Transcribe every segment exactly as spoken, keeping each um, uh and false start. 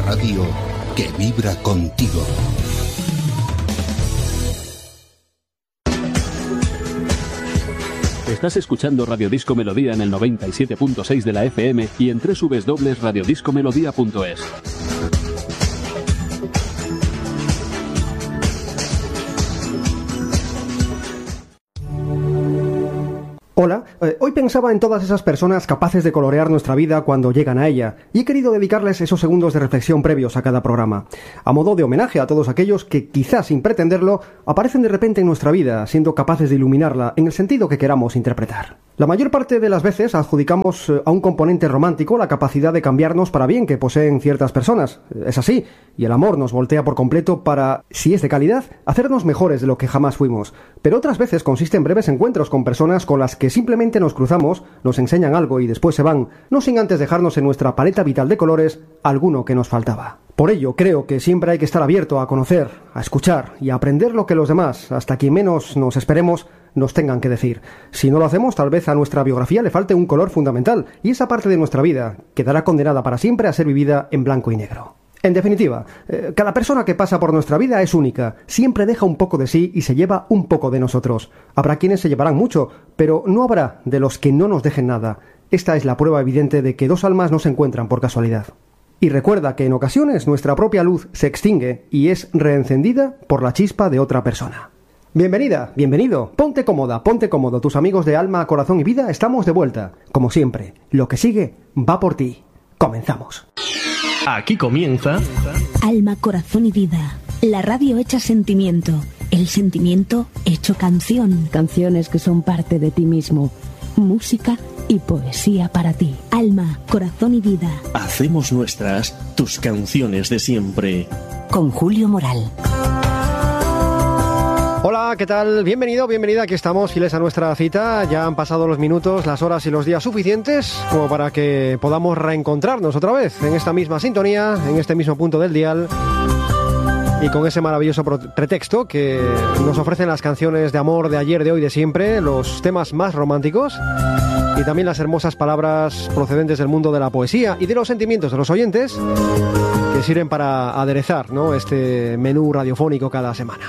radio que vibra contigo. Estás escuchando Radio Disco Melodía en el noventa y siete punto seis de la F M y en doble u doble u doble u punto radio disco melodía punto es. Hola, eh, hoy pensaba en todas esas personas capaces de colorear nuestra vida cuando llegan a ella, y he querido dedicarles esos segundos de reflexión previos a cada programa, a modo de homenaje a todos aquellos que, quizás sin pretenderlo, aparecen de repente en nuestra vida, siendo capaces de iluminarla en el sentido que queramos interpretar. La mayor parte de las veces adjudicamos a un componente romántico la capacidad de cambiarnos para bien que poseen ciertas personas. Es así, y el amor nos voltea por completo para, si es de calidad, hacernos mejores de lo que jamás fuimos. Pero otras veces consiste en breves encuentros con personas con las que simplemente nos cruzamos, nos enseñan algo y después se van, no sin antes dejarnos en nuestra paleta vital de colores alguno que nos faltaba. Por ello, creo que siempre hay que estar abierto a conocer, a escuchar y a aprender lo que los demás, hasta quien menos nos esperemos, nos tengan que decir. Si no lo hacemos, tal vez a nuestra biografía le falte un color fundamental, y esa parte de nuestra vida quedará condenada para siempre a ser vivida en blanco y negro. En definitiva, eh, cada persona que pasa por nuestra vida es única, siempre deja un poco de sí y se lleva un poco de nosotros. Habrá quienes se llevarán mucho, pero no habrá de los que no nos dejen nada. Esta es la prueba evidente de que dos almas no se encuentran por casualidad. Y recuerda que en ocasiones nuestra propia luz se extingue y es reencendida por la chispa de otra persona. Bienvenida, bienvenido, ponte cómoda, ponte cómodo, tus amigos de alma, corazón y vida estamos de vuelta. Como siempre, lo que sigue va por ti. Comenzamos. Aquí comienza Alma, Corazón y Vida, la radio hecha sentimiento, el sentimiento hecho canción. Canciones que son parte de ti mismo, música y poesía para ti. Alma, Corazón y Vida. Hacemos nuestras tus canciones de siempre. Con Julio Moral. Hola, ¿qué tal? Bienvenido, bienvenida, aquí estamos, fieles a nuestra cita. Ya han pasado los minutos, las horas y los días suficientes como para que podamos reencontrarnos otra vez en esta misma sintonía, en este mismo punto del dial y con ese maravilloso pretexto que nos ofrecen las canciones de amor de ayer, de hoy, de siempre, los temas más románticos y también las hermosas palabras procedentes del mundo de la poesía y de los sentimientos de los oyentes que sirven para aderezar, ¿no?, este menú radiofónico cada semana.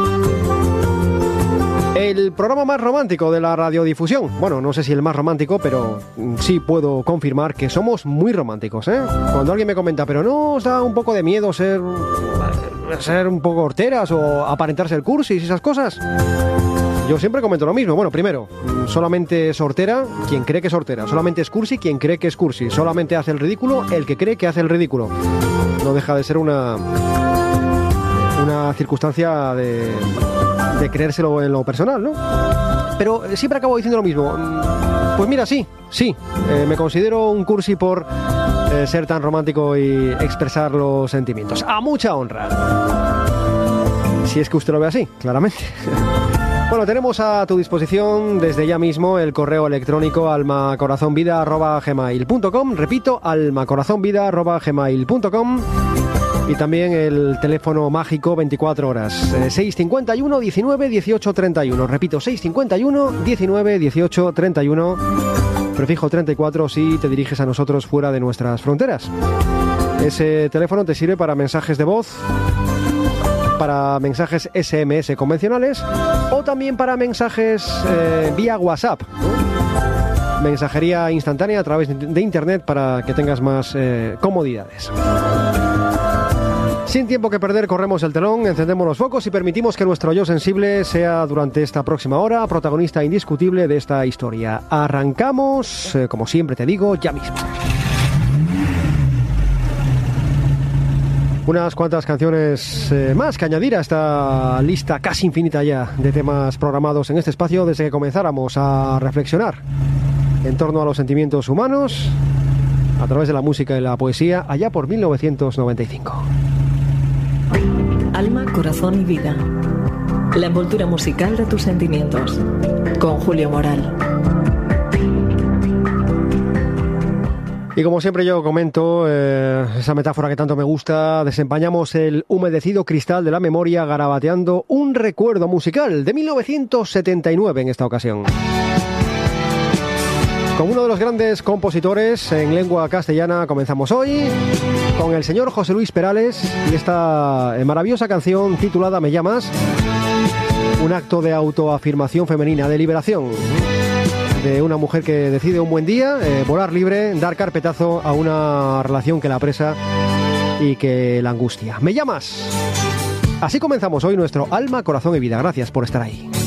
El programa más romántico de la radiodifusión. Bueno, no sé si el más romántico, pero sí puedo confirmar que somos muy románticos, ¿eh? Cuando alguien me comenta, pero ¿no os da un poco de miedo ser, ser un poco horteras o aparentarse el cursis y esas cosas? Yo siempre comento lo mismo. Bueno, primero, solamente es hortera quien cree que es hortera. Solamente es cursi quien cree que es cursi. Solamente hace el ridículo el que cree que hace el ridículo. No deja de ser una, una circunstancia de... de creérselo en lo personal, ¿no? Pero siempre acabo diciendo lo mismo. Pues mira, sí, sí, eh, me considero un cursi por eh, ser tan romántico y expresar los sentimientos. ¡A mucha honra! Si es que usted lo ve así, claramente. Bueno, tenemos a tu disposición desde ya mismo el correo electrónico almacorazonvida arroba gmail punto com. Repito, almacorazonvida arroba gmail punto com. Y también el teléfono mágico veinticuatro horas, eh, seis cincuenta y uno, diecinueve, dieciocho, treinta y uno. Repito, seis cincuenta y uno, diecinueve, dieciocho, treinta y uno. Prefijo treinta y cuatro si te diriges a nosotros fuera de nuestras fronteras. Ese teléfono te sirve para mensajes de voz, para mensajes ese eme ese convencionales o también para mensajes eh, vía WhatsApp, ¿no? Mensajería instantánea a través de internet para que tengas más eh, comodidades. Sin tiempo que perder, corremos el telón, encendemos los focos y permitimos que nuestro yo sensible sea durante esta próxima hora protagonista indiscutible de esta historia. Arrancamos, eh, como siempre te digo, ya mismo. Unas cuantas canciones eh, más que añadir a esta lista casi infinita ya de temas programados en este espacio desde que comenzáramos a reflexionar en torno a los sentimientos humanos a través de la música y la poesía allá por mil novecientos noventa y cinco. Alma, Corazón y Vida. La envoltura musical de tus sentimientos. Con Julio Moral. Y como siempre yo comento, eh, esa metáfora que tanto me gusta, desempañamos el humedecido cristal de la memoria garabateando un recuerdo musical de mil novecientos setenta y nueve en esta ocasión. Con uno de los grandes compositores en lengua castellana comenzamos hoy, con el señor José Luis Perales y esta maravillosa canción titulada Me llamas, un acto de autoafirmación femenina, de liberación, de una mujer que decide un buen día eh, volar libre, dar carpetazo a una relación que la apresa y que la angustia. Me llamas. Así comenzamos hoy nuestro Alma, Corazón y Vida. Gracias por estar ahí.